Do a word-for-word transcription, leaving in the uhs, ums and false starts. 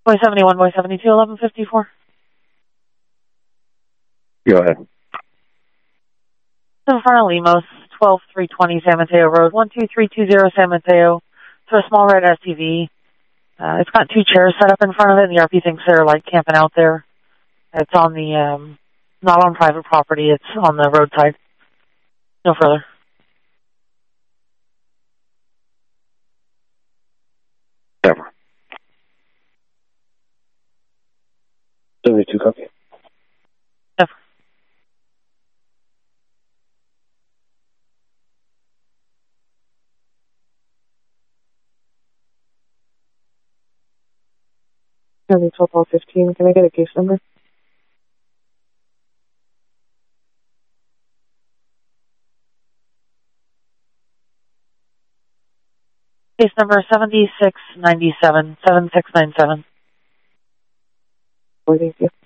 Boy seventy-one, boy seventy-two, eleven fifty-four. Go ahead. In front of Limos, twelve three twenty San Mateo Road, one two three two zero San Mateo. It's a small red S U V. Uh, it's got two chairs set up in front of it, and the R P thinks they're like camping out there. It's on the, um, not on private property, it's on the roadside. No further. Never. seventy-two copy. Never. twelve fifteen, can I get a case number? Case number seventy-six ninety-seven, seven six nine seven. Oh, thank you.